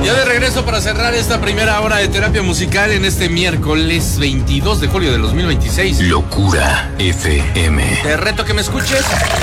Ya de regreso para cerrar esta primera hora de terapia musical en este miércoles 22 de julio de 2026. Locura FM. Te reto que me escuches.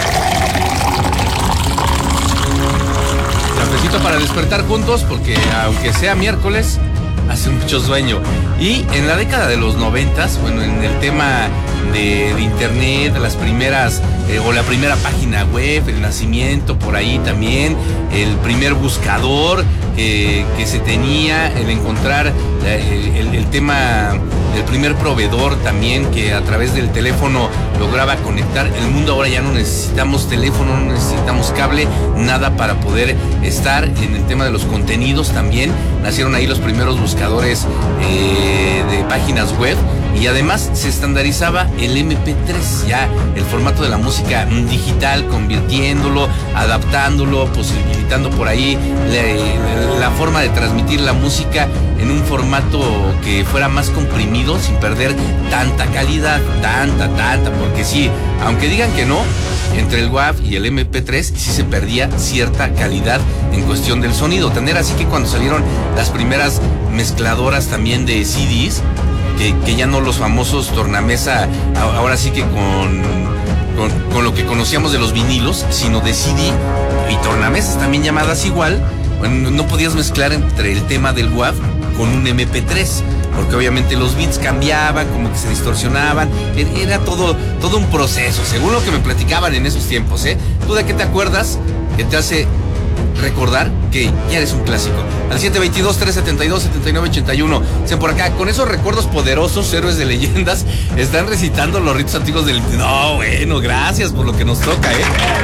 Cafecito para despertar juntos, porque aunque sea miércoles, hace mucho sueño. Y en la década de los 90s, bueno, en el tema de internet, las primeras o la primera página web, el nacimiento por ahí también, el primer buscador que se tenía, el encontrar el tema del primer proveedor también que a través del teléfono lograba conectar el mundo. Ahora ya no necesitamos teléfono, no necesitamos cable, nada para poder estar en el tema de los contenidos. También nacieron ahí los primeros buscadores de páginas web. Y además se estandarizaba el MP3, ya el formato de la música digital, convirtiéndolo, adaptándolo, posibilitando por ahí la forma de transmitir la música en un formato que fuera más comprimido, sin perder tanta calidad, tanta, porque sí, aunque digan que no, entre el WAV y el MP3 sí se perdía cierta calidad en cuestión del sonido. Tener así que cuando salieron las primeras mezcladoras también de CDs, que ya no los famosos tornamesa, ahora sí que con lo que conocíamos de los vinilos, sino de CD y tornamesas también llamadas igual. Bueno, no podías mezclar entre el tema del WAV con un MP3, porque obviamente los beats cambiaban, como que se distorsionaban, era todo un proceso, según lo que me platicaban en esos tiempos, ¿eh? ¿Tú de qué te acuerdas que te hace recordar que ya eres un clásico? Al 722-372-7981. Sean por acá, con esos recuerdos poderosos, héroes de leyendas, están recitando los ritos antiguos del... No, bueno, gracias por lo que nos toca,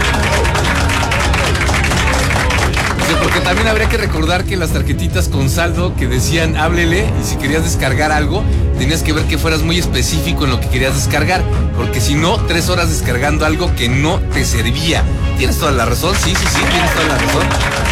porque también habría que recordar que las tarjetitas con saldo que decían háblele, y si querías descargar algo, tenías que ver que fueras muy específico en lo que querías descargar, porque si no, 3 horas descargando algo que no te servía. Tienes toda la razón, sí, tienes toda la razón.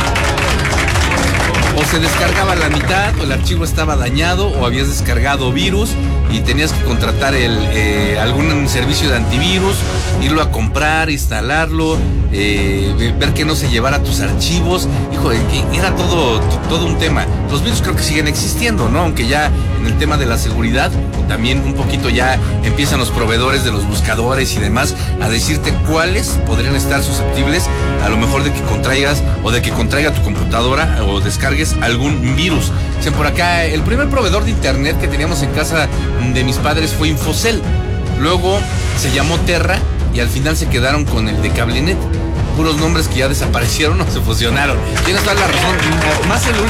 O se descargaba la mitad, o el archivo estaba dañado, o habías descargado virus y tenías que contratar algún servicio de antivirus, irlo a comprar, instalarlo, ver que no se llevara tus archivos. Híjole, era todo un tema. Los virus creo que siguen existiendo, ¿no? Aunque ya en el tema de la seguridad también un poquito ya empiezan los proveedores de los buscadores y demás a decirte cuáles podrían estar susceptibles a lo mejor de que contraigas o de que contraiga tu computadora o descargues algún virus. Dicen por acá, el primer proveedor de internet que teníamos en casa de mis padres fue Infocel, luego se llamó Terra y al final se quedaron con el de Cablenet. Puros nombres que ya desaparecieron o se fusionaron. Tienes toda la razón, más el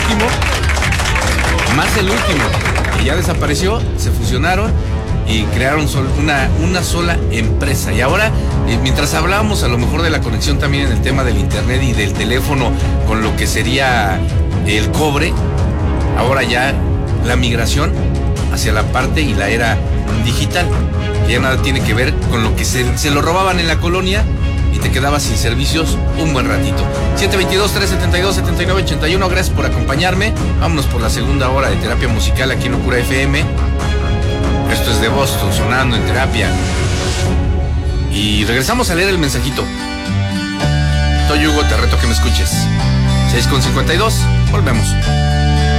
último que ya desapareció, se fusionaron y crearon una sola empresa. Y ahora, mientras hablábamos a lo mejor de la conexión también en el tema del internet y del teléfono con lo que sería el cobre, ahora ya la migración hacia la parte y la era digital, que ya nada tiene que ver con lo que se lo robaban en la colonia y te quedabas sin servicios un buen ratito. 722-372-7981, gracias por acompañarme. Vámonos por la segunda hora de terapia musical aquí en Locura FM. Esto es de Boston, sonando en terapia. Y regresamos a leer el mensajito. Soy Hugo, te reto que me escuches. 6:52, volvemos.